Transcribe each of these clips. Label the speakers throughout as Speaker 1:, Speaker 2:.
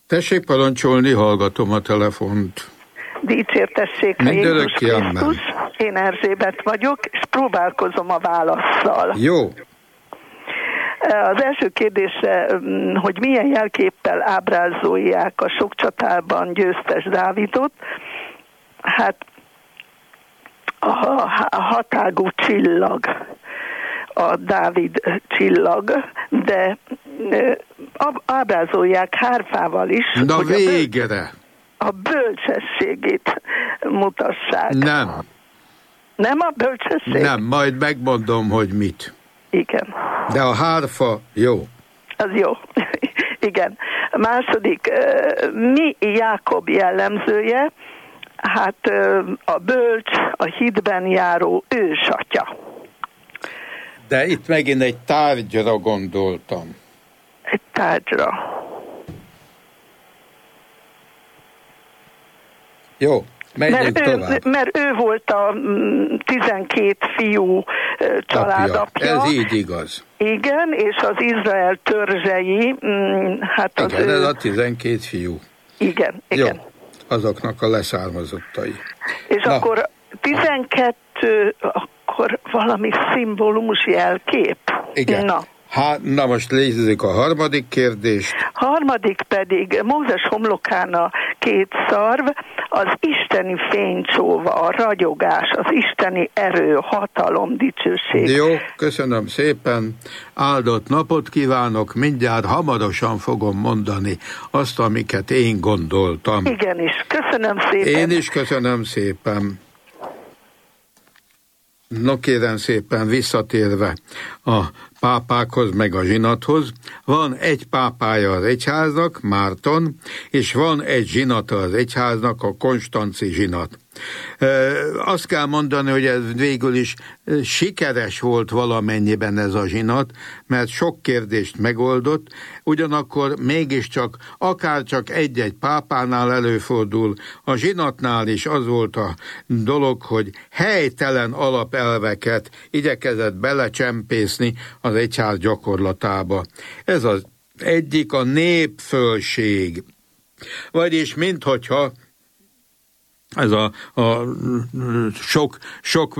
Speaker 1: Tessék parancsolni, hallgatom a telefont.
Speaker 2: Dicsértessék a Jézus Krisztus. Én Erzsébet vagyok, és próbálkozom a válasszal.
Speaker 1: Jó.
Speaker 2: Az első kérdésre, hogy milyen jelképpel ábrázolják a sok csatában győztes Dávidot, hát a hatágú csillag, a Dávid csillag, de ábrázolják hárfával is.
Speaker 1: Na végre!
Speaker 2: A bölcsességét mutassák.
Speaker 1: Nem.
Speaker 2: Nem a bölcsesség?
Speaker 1: Nem, majd megmondom, hogy mit.
Speaker 2: Igen.
Speaker 1: De a hárfa jó.
Speaker 2: Az jó. Igen. A második, mi Jákob jellemzője? Hát a bölcs, a hitben járó ősatya.
Speaker 1: De itt megint egy tárgyra gondoltam.
Speaker 2: Egy tárgyra.
Speaker 1: Jó, menjünk tovább.
Speaker 2: Mert ő volt a 12 fiú családapja.
Speaker 1: Ez így igaz.
Speaker 2: Igen, és az Izrael törzsei, hát az
Speaker 1: igen, ez a 12 fiú.
Speaker 2: Igen.
Speaker 1: Jó, azoknak a leszármazottai.
Speaker 2: És akkor 12, akkor valami szimbólumos jelkép.
Speaker 1: Igen. Na most nézzük a harmadik kérdést.
Speaker 2: Harmadik pedig Mózes homlokán a két szarv, az isteni fénycsóva, a ragyogás, az isteni erő, hatalom, dicsőség.
Speaker 1: Jó, köszönöm szépen. Áldott napot kívánok, mindjárt hamarosan fogom mondani azt, amiket én gondoltam.
Speaker 2: Igenis, köszönöm szépen.
Speaker 1: Én is köszönöm szépen. No kérem szépen, visszatérve a pápákhoz meg a zsinathoz, van egy pápája az egyháznak, Márton, és van egy zsinata az egyháznak, a konstanci zsinat. Azt kell mondani, hogy ez végül is sikeres volt valamennyiben ez a zsinat, mert sok kérdést megoldott, ugyanakkor mégiscsak akárcsak egy-egy pápánál előfordul, a zsinatnál is az volt a dolog, hogy helytelen alapelveket igyekezett belecsempészni az egyház gyakorlatába. Ez az egyik, a népfölség. Vagyis minthogyha ez a sok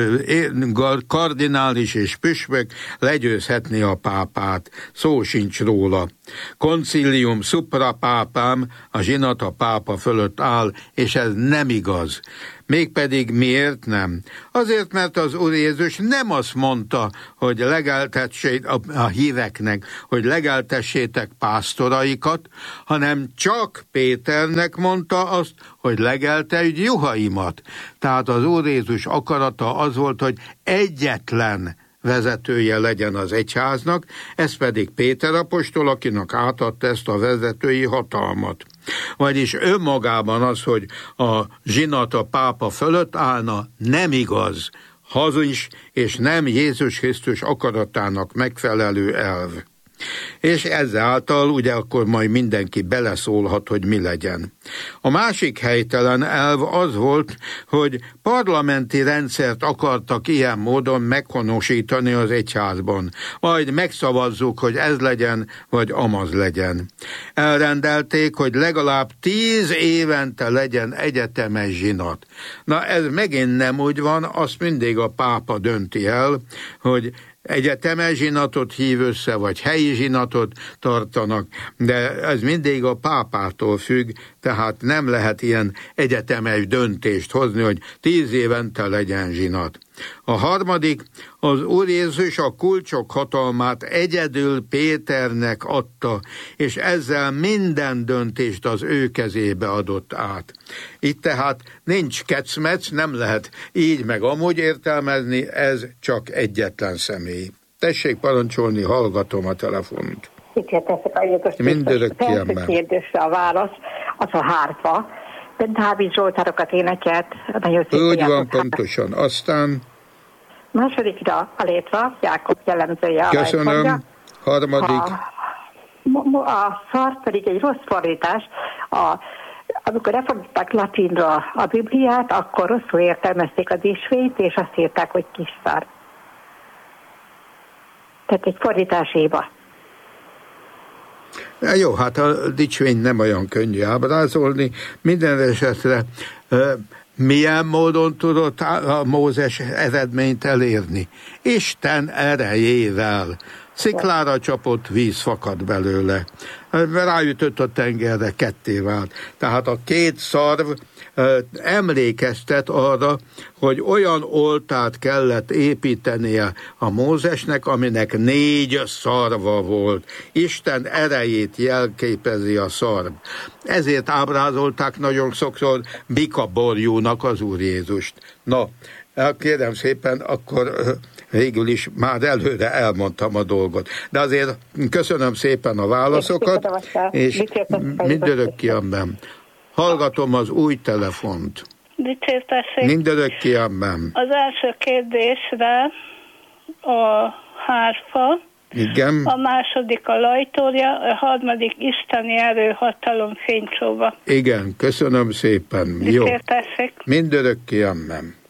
Speaker 1: kardinális és püspök legyőzhetné a pápát. Szó sincs róla. Concilium supra pápám, a zsinat a pápa fölött áll, és ez nem igaz. Mégpedig miért nem? Azért, mert az Úr Jézus nem azt mondta, hogy legeltessék a híveknek, hogy legeltessétek pásztoraikat, hanem csak Péternek mondta azt, hogy legeltesd juhaimat. Tehát az Úr Jézus akarata az volt, hogy egyetlen vezetője legyen az egyháznak, ez pedig Péter apostol, akinek átadta ezt a vezetői hatalmat. Vagyis önmagában az, hogy a zsinat a pápa fölött állna, nem igaz, hazis, és nem Jézus Krisztus akaratának megfelelő elv. És ezáltal ugye akkor majd mindenki beleszólhat, hogy mi legyen. A másik helytelen elv az volt, hogy parlamenti rendszert akartak ilyen módon meghonosítani az egyházban. Majd megszavazzuk, hogy ez legyen, vagy amaz legyen. Elrendelték, hogy legalább 10 évente legyen egyetemes zsinat. Na ez megint nem úgy van, azt mindig a pápa dönti el, hogy egyetemes zsinatot hív össze, vagy helyi zsinatot tartanak, de ez mindig a pápától függ, tehát nem lehet ilyen egyetemes döntést hozni, hogy 10 évente legyen zsinat. A harmadik, az Úr Jézus a kulcsok hatalmát egyedül Péternek adta, és ezzel minden döntést az ő kezébe adott át. Itt tehát nincs kecmec, nem lehet így meg amúgy értelmezni, ez csak egyetlen személy. Tessék parancsolni, hallgatom a telefont. Mindörökké
Speaker 3: ember. Első kérdésre a válasz, az a hárfa. Dávid Zsoltárokat énekelt.
Speaker 1: Úgy van, pontosan. Aztán
Speaker 3: másodikra a létra, Jákob jellemzője.
Speaker 1: Köszönöm. Harmadik.
Speaker 3: A szar pedig egy rossz fordítás. Amikor lefordították latinra a Bibliát, akkor rosszul értelmezték a disvényt, és azt írták, hogy kis szar. Tehát egy fordításéba.
Speaker 1: Jó, hát a dicsvényt nem olyan könnyű ábrázolni. Minden esetre milyen módon tudott a Mózes eredményt elérni? Isten erejével. Sziklára csapott, víz fakad belőle. Ráütött a tengerre, ketté vált. Tehát a két szarv emlékeztet arra, hogy olyan oltát kellett építenie a Mózesnek, aminek 4 szarva volt. Isten erejét jelképezi a szarv. Ezért ábrázolták nagyon sokszor bikaborjúnak az Úr Jézust. Na, kérem szépen, akkor végül is már előre elmondtam a dolgot. De azért köszönöm szépen a válaszokat, és mindörökképpen hallgatom az új telefont. Mindörökképpen.
Speaker 4: Az első kérdésre a hárfa,
Speaker 1: igen.
Speaker 4: A második a lajtória, a harmadik isteni erő, hatalom, fénycsóva.
Speaker 1: Igen, köszönöm szépen. Jó. Mindörökképpen.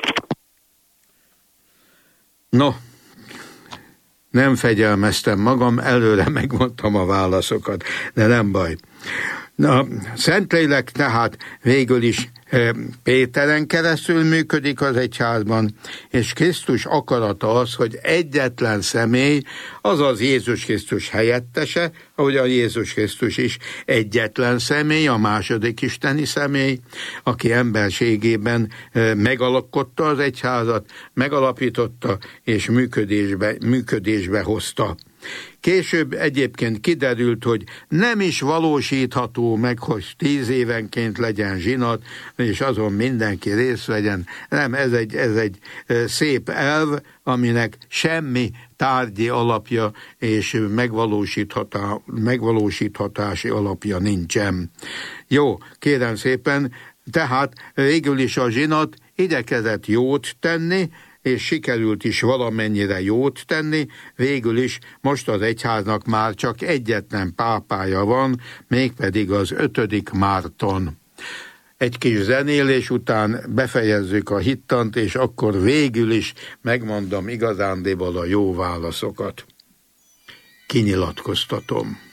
Speaker 1: No, nem fegyelmeztem magam, előre megmondtam a válaszokat, de nem baj. Na, Szentlélek tehát végül is Péteren keresztül működik az egyházban, és Krisztus akarata az, hogy egyetlen személy, azaz Jézus Krisztus helyettese, ahogy a Jézus Krisztus is egyetlen személy, a második isteni személy, aki emberségében megalkotta az egyházat, megalapította és működésbe hozta. Később egyébként kiderült, hogy nem is valósítható meg, hogy 10 évenként legyen zsinat, és azon mindenki részt vegyen. Nem, ez egy szép elv, aminek semmi tárgyi alapja és megvalósíthatási alapja nincsen. Jó, kérem szépen, tehát végül is a zsinat igyekezett jót tenni, és sikerült is valamennyire jót tenni, végül is most az egyháznak már csak egyetlen pápája van, mégpedig az 5. Márton. Egy kis zenélés után befejezzük a hittant, és akkor végül is megmondom igazándiból a jó válaszokat. Kinyilatkoztatom.